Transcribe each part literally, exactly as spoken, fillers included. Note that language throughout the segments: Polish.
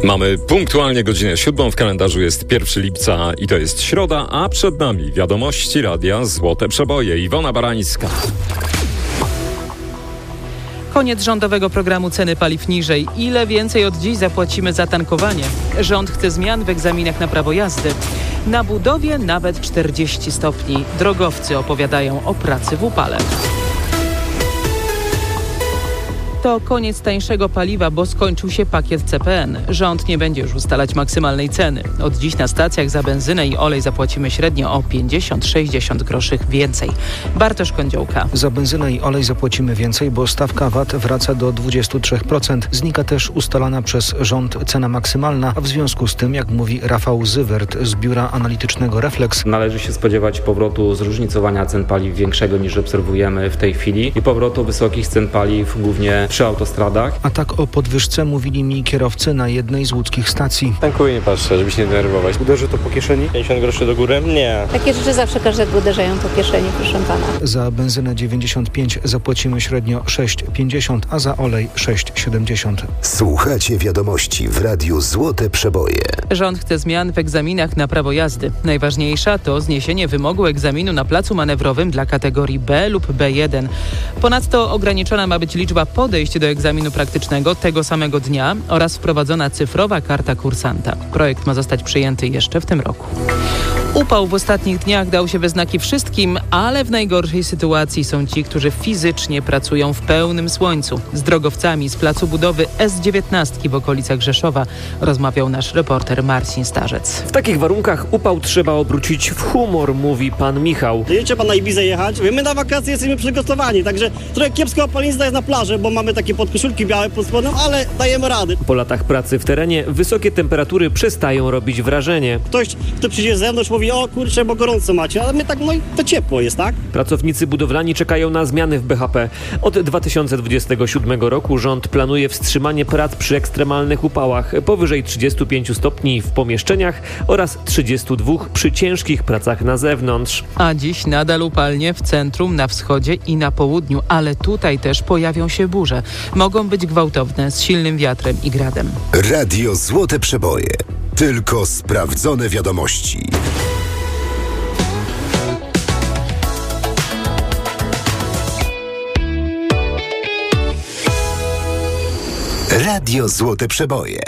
Mamy punktualnie godzinę siódmą, w kalendarzu jest pierwszego lipca i to jest środa, a przed nami wiadomości radia Złote Przeboje. Iwona Barańska. Koniec rządowego programu ceny paliw niżej. Ile więcej od dziś zapłacimy za tankowanie? Rząd chce zmian w egzaminach na prawo jazdy. Na budowie nawet czterdzieści stopni. Drogowcy opowiadają o pracy w upale. To koniec tańszego paliwa, bo skończył się pakiet C P N. Rząd nie będzie już ustalać maksymalnej ceny. Od dziś na stacjach za benzynę i olej zapłacimy średnio o pięćdziesiąt do sześćdziesięciu groszy więcej. Bartosz Kądziołka. Za benzynę i olej zapłacimy więcej, bo stawka V A T wraca do dwudziestu trzech procent. Znika też ustalana przez rząd cena maksymalna, a w związku z tym, jak mówi Rafał Zywert z biura analitycznego Reflex, należy się spodziewać powrotu zróżnicowania cen paliw większego niż obserwujemy w tej chwili i powrotu wysokich cen paliw głównie przy autostradach. A tak o podwyżce mówili mi kierowcy na jednej z łódzkich stacji. Tankuję, nie patrzę, żeby się nie denerwować. Uderzy to po kieszeni? pięćdziesiąt groszy do góry? Nie. Takie rzeczy zawsze każdego uderzają po kieszeni, proszę pana. Za benzynę dziewięćdziesiąt pięć zapłacimy średnio sześć pięćdziesiąt, a za olej sześć siedemdziesiąt. Słuchacie wiadomości w Radiu Złote Przeboje. Rząd chce zmian w egzaminach na prawo jazdy. Najważniejsza to zniesienie wymogu egzaminu na placu manewrowym dla kategorii B lub B jeden. Ponadto ograniczona ma być liczba podejść do egzaminu praktycznego tego samego dnia oraz wprowadzona cyfrowa karta kursanta. Projekt ma zostać przyjęty jeszcze w tym roku. Upał w ostatnich dniach dał się we znaki wszystkim, ale w najgorszej sytuacji są ci, którzy fizycznie pracują w pełnym słońcu. Z drogowcami z placu budowy S dziewiętnaście w okolicach Rzeszowa rozmawiał nasz reporter Marcin Starzec. W takich warunkach upał trzeba obrócić w humor, mówi pan Michał. Jedziecie pan na Ibizę jechać? My na wakacje jesteśmy przygotowani, także trochę kiepsko opalenizna jest na plaży, bo mamy takie podkoszulki białe pod spodem, ale dajemy rady. Po latach pracy w terenie wysokie temperatury przestają robić wrażenie. Ktoś, kto przyjdzie z zewnątrz, mówi: o kurczę, bo gorąco macie, ale my tak, no i to ciepło jest, tak? Pracownicy budowlani czekają na zmiany w B H P. Od dwa tysiące dwudziestego siódmego roku rząd planuje wstrzymanie prac przy ekstremalnych upałach powyżej trzydziestu pięciu stopni w pomieszczeniach oraz trzydziestu dwóch przy ciężkich pracach na zewnątrz. A dziś nadal upalnie w centrum, na wschodzie i na południu, ale tutaj też pojawią się burze. Mogą być gwałtowne, z silnym wiatrem i gradem. Radio Złote Przeboje. Tylko sprawdzone wiadomości. Radio Złote Przeboje.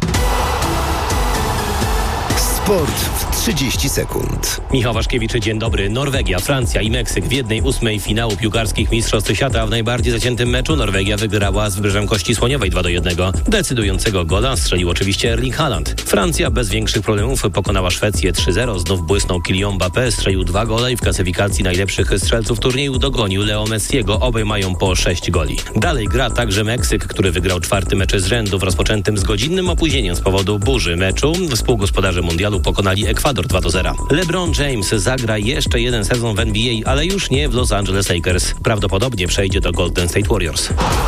Sport w trzydzieści sekund. Michał Waszkiewicz, dzień dobry. Norwegia, Francja i Meksyk w jednej ósmej finału piłkarskich Mistrzostw Świata. W najbardziej zaciętym meczu Norwegia wygrała z Wybrzeżem Kości Słoniowej dwa do jednego. Decydującego gola strzelił oczywiście Erling Haaland. Francja bez większych problemów pokonała Szwecję trzy zero. Znów błysnął Kylian Mbappé, strzelił dwa gole i w klasyfikacji najlepszych strzelców turnieju dogonił Leo Messiego. Obaj mają po sześć goli. Dalej gra także Meksyk, który wygrał czwarty mecz z rzędu w rozpoczętym z godzinnym opóźnieniem z powodu burzy meczu. Współgospodarze mundialu pokonali Ekwador dwa do zera. LeBron James zagra jeszcze jeden sezon w N B A, ale już nie w Los Angeles Lakers. Prawdopodobnie przejdzie do Golden State Warriors.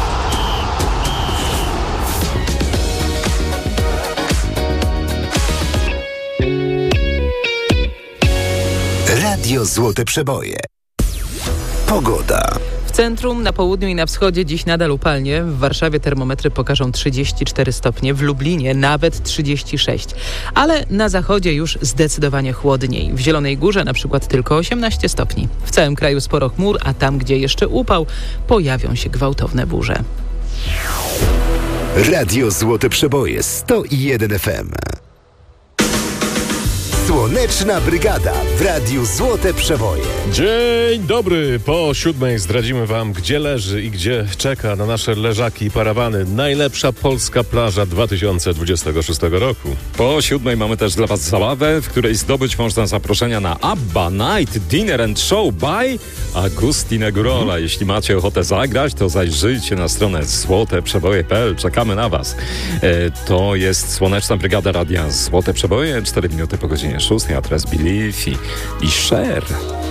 Radio Złote Przeboje. Pogoda. W centrum, na południu i na wschodzie dziś nadal upalnie. W Warszawie termometry pokażą trzydzieści cztery stopnie, w Lublinie nawet trzydzieści sześć. Ale na zachodzie już zdecydowanie chłodniej. W Zielonej Górze na przykład tylko osiemnaście stopni. W całym kraju sporo chmur, a tam, gdzie jeszcze upał, pojawią się gwałtowne burze. Radio Złote Przeboje sto jeden F M. Słoneczna Brygada w Radiu Złote Przeboje. Dzień dobry. Po siódmej zdradzimy wam, gdzie leży i gdzie czeka na nasze leżaki i parawany najlepsza polska plaża dwa tysiące dwudziestego szóstego roku. Po siódmej mamy też dla was zabawę, w której zdobyć można zaproszenia na ABBA Night Dinner and Show by Agustin Gurola. Hmm. Jeśli macie ochotę zagrać, to zajrzyjcie na stronę złote przeboje kropka p l. Czekamy na was. E, to jest Słoneczna Brygada Radia Złote Przeboje. cztery minuty po godzinie szóstej, a teraz Believe i, i Share.